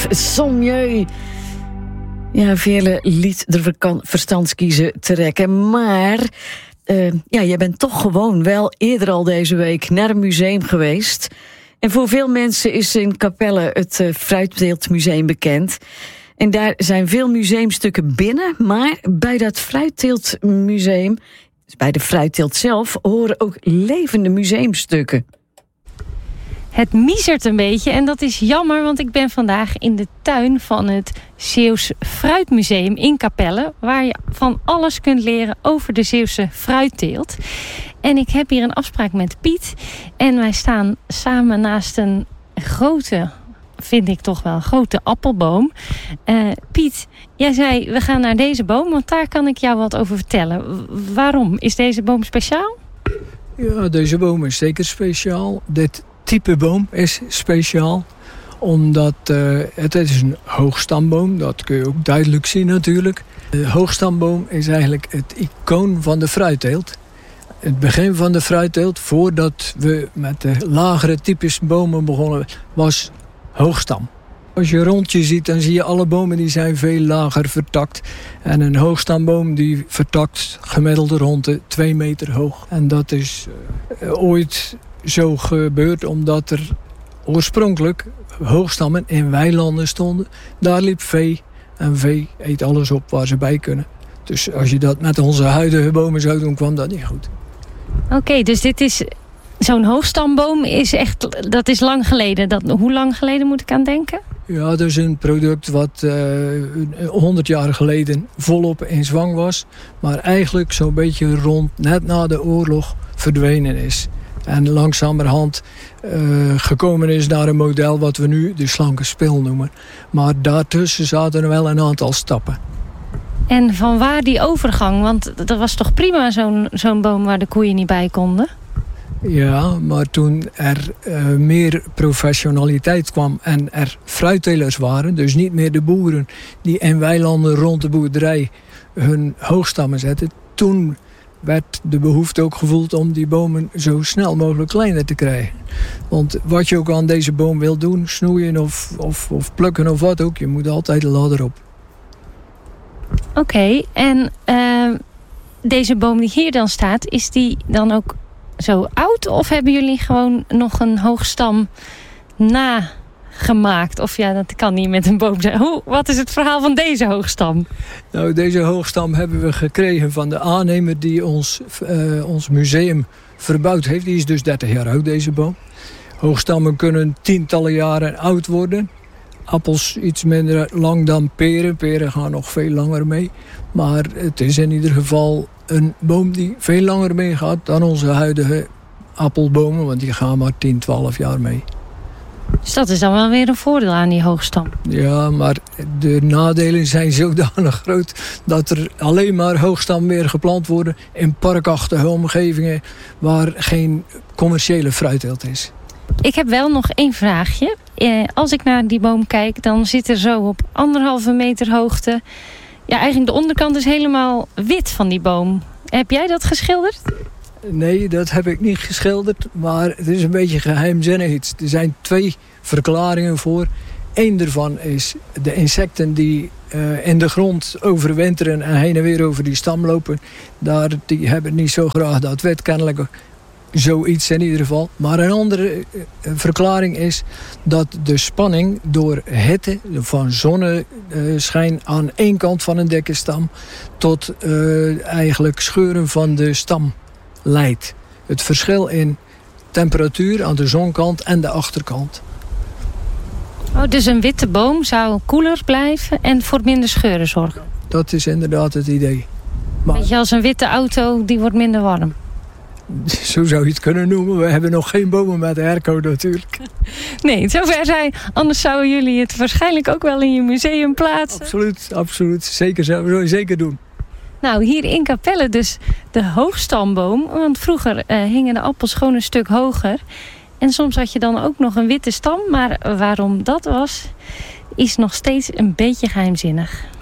Rêve, son mieux. Ja, vele liet de verstandskiezen trekken, maar je bent toch gewoon wel eerder al deze week naar een museum geweest. En voor veel mensen is in Capelle het Fruitteeltmuseum bekend. En daar zijn veel museumstukken binnen, maar bij dat Fruitteeltmuseum, bij de fruitteelt zelf, horen ook levende museumstukken. Het miezert een beetje en dat is jammer, want ik ben vandaag in de tuin van het Zeeuws Fruitmuseum in Capelle, waar je van alles kunt leren over de Zeeuwse fruitteelt. En ik heb hier een afspraak met Piet en wij staan samen naast een grote, vind ik toch wel, een grote appelboom. Piet, jij zei we gaan naar deze boom, want daar kan ik jou wat over vertellen. Waarom? Is deze boom speciaal? Ja, deze boom is zeker speciaal. Dit type boom is speciaal, omdat het is een hoogstamboom. Dat kun je ook duidelijk zien natuurlijk. De hoogstamboom is eigenlijk het icoon van de fruitteelt. Het begin van de fruitteelt, voordat we met de lagere types bomen begonnen, was hoogstam. Als je rondje ziet, dan zie je alle bomen die zijn veel lager vertakt. En een hoogstamboom die vertakt gemiddeld rond de 2 meter hoog. En dat is ooit zo gebeurd omdat er oorspronkelijk hoogstammen in weilanden stonden. Daar liep vee en vee eet alles op waar ze bij kunnen. Dus als je dat met onze huidige bomen zou doen, kwam dat niet goed. Oké, dus dit is zo'n hoogstamboom dat is lang geleden. Hoe lang geleden moet ik aan denken? Ja, dat is een product wat 100 jaar geleden volop in zwang was. Maar eigenlijk zo'n beetje net na de oorlog verdwenen is. En langzamerhand gekomen is naar een model wat we nu de slanke spil noemen. Maar daartussen zaten er wel een aantal stappen. En vanwaar die overgang? Want dat was toch prima zo'n boom waar de koeien niet bij konden? Ja, maar toen er meer professionaliteit kwam en er fruittelers waren, dus niet meer de boeren die in weilanden rond de boerderij hun hoogstammen zetten, toen werd de behoefte ook gevoeld om die bomen zo snel mogelijk kleiner te krijgen. Want wat je ook aan deze boom wil doen, snoeien of plukken of wat ook, je moet altijd de ladder op. Oké, en deze boom die hier dan staat, is die dan ook zo oud? Of hebben jullie gewoon nog een hoogstam nagemaakt? Of ja, dat kan niet met een boom zijn. Wat is het verhaal van deze hoogstam? Nou, deze hoogstam hebben we gekregen van de aannemer die ons museum verbouwd heeft. Die is dus 30 jaar oud, deze boom. Hoogstammen kunnen tientallen jaren oud worden. Appels iets minder lang dan peren. Peren gaan nog veel langer mee. Maar het is in ieder geval een boom die veel langer meegaat dan onze huidige appelbomen. Want die gaan maar 10, 12 jaar mee. Dus dat is dan wel weer een voordeel aan die hoogstam. Ja, maar de nadelen zijn zodanig groot dat er alleen maar hoogstam weer geplant worden in parkachtige omgevingen waar geen commerciële fruitteelt is. Ik heb wel nog 1 vraagje. Als ik naar die boom kijk, dan zit er zo op 1,5 meter hoogte. Ja, eigenlijk de onderkant is helemaal wit van die boom. Heb jij dat geschilderd? Nee, dat heb ik niet geschilderd, maar het is een beetje geheimzinnig iets. Er zijn 2 verklaringen voor. Eén daarvan is de insecten die in de grond overwinteren en heen en weer over die stam lopen. Die hebben niet zo graag dat wit, kennelijk zoiets in ieder geval. Maar een andere verklaring is dat de spanning door hitte van zonneschijn aan één kant van een dikke stam tot eigenlijk scheuren van de stam leidt. Het verschil in temperatuur aan de zonkant en de achterkant. Dus een witte boom zou koeler blijven en voor minder scheuren zorgen? Dat is inderdaad het idee. Maar beetje als een witte auto, die wordt minder warm. Zo zou je het kunnen noemen. We hebben nog geen bomen met airco natuurlijk. Nee, zover zijn. Anders zouden jullie het waarschijnlijk ook wel in je museum plaatsen. Absoluut, absoluut. Zeker, zou je zeker doen. Nou, hier in Capelle dus de hoogstamboom. Want vroeger hingen de appels gewoon een stuk hoger. En soms had je dan ook nog een witte stam. Maar waarom dat was, is nog steeds een beetje geheimzinnig.